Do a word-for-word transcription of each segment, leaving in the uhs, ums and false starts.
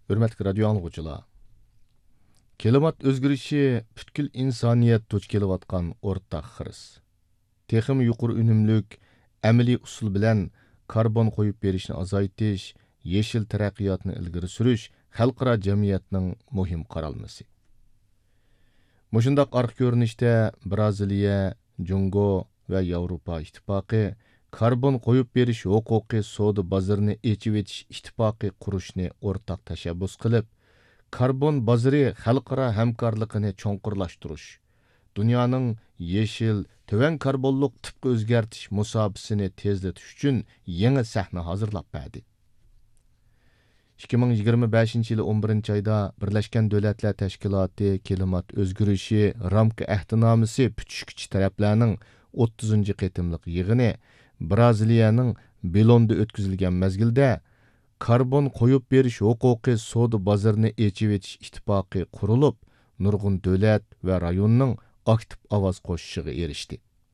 Hürmetli radyo anlıqçılar. Klimat özgürüşü bütkül insaniyet duç kelivatkan ortaq xiriz. Texim yuqur ünümlük, əmeli usul bilen karbon koyup berişini azaytish, yeşil teraqqiyatını ilgiri sürüş, xalqara cemiyetinin muhim qaralması. Muşundaq arq görünüşte Braziliya, Jungo ve Avrupa İttifaqı karbon koyup beriş huquqi soda bazarını echib etish ittifaqı qurishni ortaq tashabbus qilib, karbon bazarı xalqara hamkorligini cho'nqurlashtirish, dunyoning yeşil, töven karbonluq tipqi o'zgartish musobasini tezlatish uchun yangi sahna hozirlab berdi. ikki ming yigirma beshinchi yili o'n birinchi oyda Birlashgan Davlatlar Tashkiloti klimat o'zgarishi ramka ahdnomasi puchishkichi taraflarning o'ttizinchi qitimliq yig'ini Braziliyaning Belonda o'tkazilgan mezgilda karbon qo'yib berish huquqi soda bozorini echib etish ittifoqi qurilib, nurg'un davlat va rayonning aktiv ovoz qo'shishiga erishdi.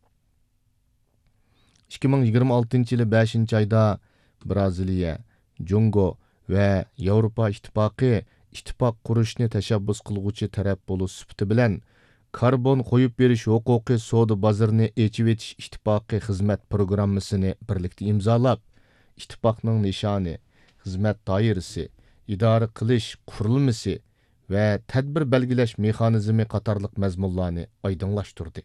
ikki ming yigirma oltinchi yili beshinchi oyda Braziliya, Jungo ve Avrupa İttifaqı ittifaq qurishni tashabbus qilguvchi taraf bo'lish sifati bilan karbon qo'yib berish huquqi soda bozorini echib etish ittifoqi xizmat programmasini birlikda imzolab, ittifoqning nishoni, xizmat doirasi, idora qilish qurilmasi va tadbir belgilash mexanizmi qatorliq mazmunlarni oydinlashtirdi.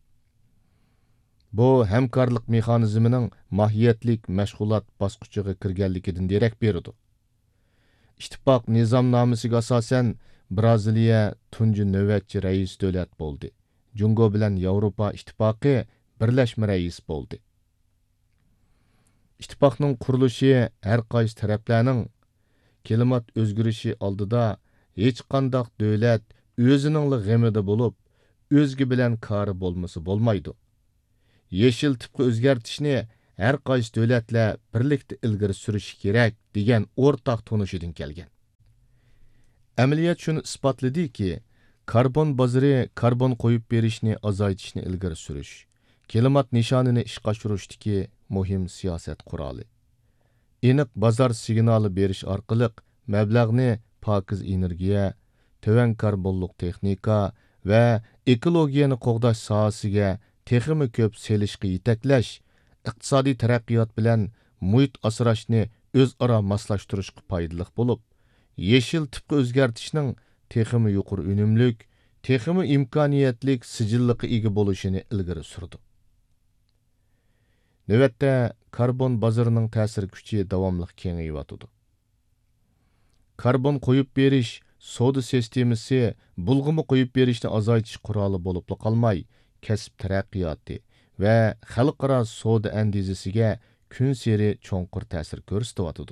Bu hamkorlik mexanizmining mohiyatlik mashg'ulot bosqichiga kirganligidan derak berdi. İttifaq nizomnomasiga asosan Braziliya tunji navbatchi rais davlat bo'ldi. Jungo bilan Avrupa ittifoqi birlashma rais bo'ldi. İttifaqning qurilishi har qaysi taraflarning klimat o'zgarishi oldida hech qanday davlat o'zining g'amida bo'lib, o'zgi bilan kori bo'lmasa bo'lmaydi. Yeşil tipqi o'zgartishni her qaysi davlatlar birlikda ilgari surishi kerak degan o'rtaq tunishidan kelgan. Amaliyot shuni isbotladiki, karbon bozori karbon qo'yib berishni azaytishni ilgari surish, klimat nishonini ishga oshirishdagi muhim siyosat quroli. Aniq bozor signali berish orqali mablag'ni pokiz energiya, töven karbonliq texnika va ekologiyani qo'g'dash sohasiga texmi ko'p selishga yetaklash, iqtisodiy taraqqiyot bilan muhit asrashni o'zaro moslashtirishga foydali bo'lib, yeşil tipqi o'zgartishning texmi yuqori unumlik, texmi imkoniyatlik sijilliqqa ega bo'lishini ilgari surdi. Navbatda karbon bozorining ta'sir kuchi davomli kengayotdi. Karbon qo'yib berish soda sistemasi bulg'imi qo'yib berishni azaytish quroli bo'lib qolmay, kasb taraqqiyoti va xalqaro soda andizasiga kun seri cho'nqur ta'sir ko'rsatyotdi.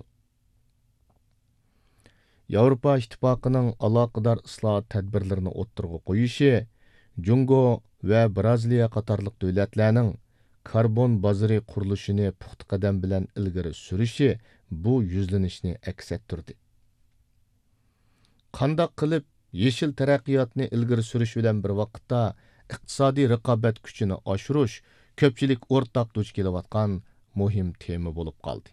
Avrupa İttifaqıning aloqador islohot tadbirlarini o'ttirg'a qo'yishi, Jungo va Braziliya qatorliq davlatlarning karbon bozori qurilishini puxta qadam bilan ilgari surishi bu yuzlanishni aks ettirdi. Qandoq qilib yeşil taraqqiyotni ilgari surish bilan bir vaqtda iqtisodiy raqobat kuchini oshirish ko'pchilik o'rtaq duch kelayotgan muhim tema bo'lib qoldi.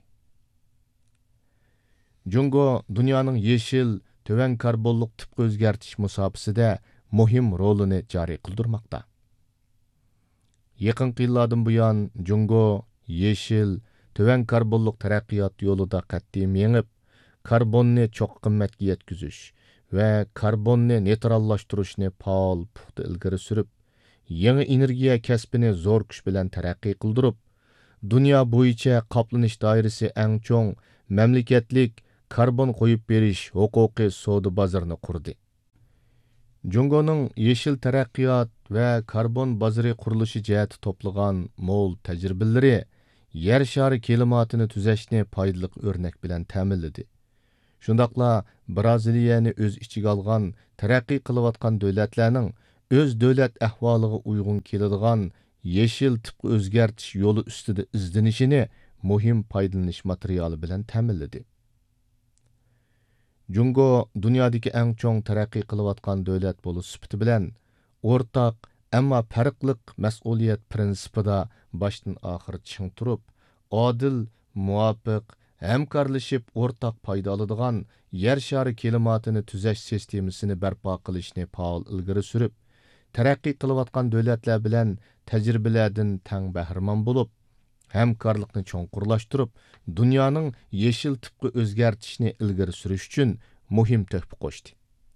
Jungo dunyoning yeşil, töven karbonliq tipqi o'zgartish musobasida muhim rolini joriy qildirmoqda. Yaqin yillardan buyon Jungo yeşil, töven karbonliq taraqqiyot yo'lida qat'iy mengib, karbonni cho'q qimmatga yetkazish va karbonni neytrallashtirishni faol puxta ilgari surib, yangi energiya kasbini zo'r kuch bilan taraqqiy qildirib, dunyo bo'yicha qoplanish doirasi eng cho'ng mamlakatlik karbon qo'yib berish huquqi soda bozorini qurdi. Jungoning yeşil taraqqiyot va karbon bozori qurilishi jihati to'plagan mo'l tajribalari yer shari klimatini tuzashni foydali o'rnak bilan ta'minladi. Shundaqla Braziliyani o'z ichiga olgan taraqqiy qilayotgan davlatlarning o'z davlat ahvoliga uyg'un keladigan yeşil tipqi o'zgartish yo'li ustida izlanishini muhim foydalanish materiali bilan ta'minladi. Jungo dunyodagi eng cho'ng taraqqiy qilayotgan davlat bo'lish sifati bilan o'rtaq, ammo farqliq mas'uliyat prinsipida boshdan oxir ching turib, odil, muvofiq, hamkorlashib o'rtaq foyda oladigan yer shari klimatini tuzash sistemasini barpo qilishni faol ilgari surib, taraqqiy qilayotgan davlatlar bilan tajribalardan tang bahramon bo'lib, hamkorlikni cho'nqurlashtirib, dunyoning yeshil tipga o'zgartishni ilgari surish uchun muhim tuhfa qo'shdi.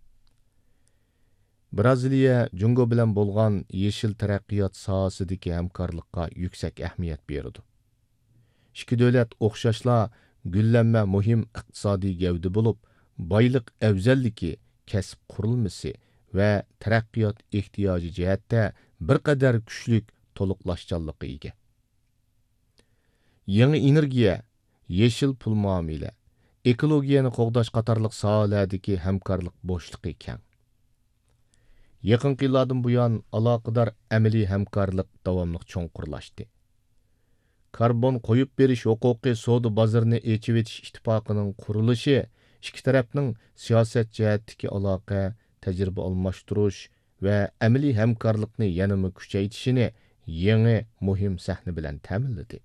Braziliya Jungo bilan bo'lgan yeshil taraqqiyot sohasidagi hamkorlikqa yuksak ahamiyat berdi. Ikki davlat o'xshashla gullanma muhim iqtisodiy gavda bo'lib, boyliq afzalligi, kasb qurilmasi va taraqqiyot ehtiyoji jihatda bir qadar kuchlik to'liqlashchanlikqa ega. Yangi energiya, yeshil pul muomala, ekologiyani qo'g'dash qatorliq sohalardagi hamkorlik bo'shliqi keng. Yaqin yillardan buyon aloqador amaliy hamkorlik davomli cho'nqurlashdi. Karbon qo'yib berish huquqi savdo bozorini echib etish ittifoqining qurilishi ikki tarafning siyosat jihatdagi aloqa, tajriba almashtirish va amaliy hamkorlikni yanada kuchaytirishini yangi muhim sahna bilan ta'minladi.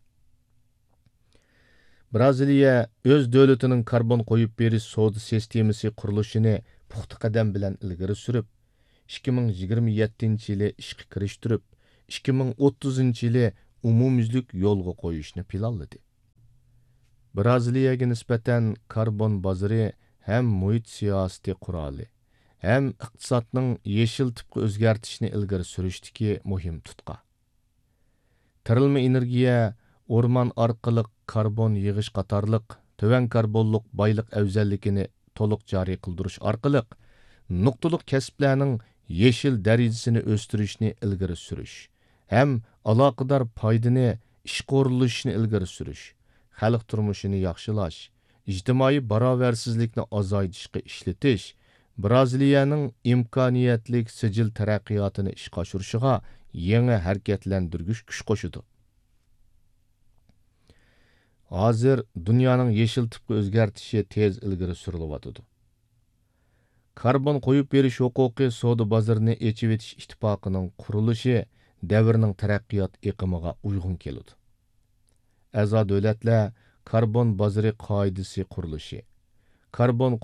Braziliya o'z davlatining karbon qo'yib berish savdo sistemasi qurilishini puxta qadam bilan ilgari surib, ikki ming yigirma yettinchi yili ishga kirishtirib, ikki ming o'ttizinchi yili umumyuzlik yo'lga qo'yishni planladi. Braziliyaga nisbatan karbon bozori ham muhit siyosati quroli, ham iqtisodning yeshil tipga o'zgartishni ilgari surishdagi muhim tutqa. Tirilma energiya, o'rmon orqali karbon yig'ish qatorliq tuvan karbonliq boyliq afzalligini to'liq joriy qildirish orqali nuqtaliq kasblarning yeshil darajasini o'stirishni ilgari surish, ham aloqador foydani ish qo'rilishini ilgari surish, xalq turmushini yaxshilash, ijtimoiy barobarsizlikni azaytishga ishlatish, Braziliyaning imkoniyatli sijil taraqqiyotini ishga oshirishiga yangi harakatlantirgich kuch qo'shadi. Hozir dunyoning yeshil tipga o'zgartishi tez ilgari surilyotidi. Karbon qo'yib berish huquqi savdo bozorini echib etish ittifoqining qurilishi davrning taraqqiyot iqimiga uyg'un keladi. A'zo davlatlar karbon bozori qoidasi qurilishi, karbon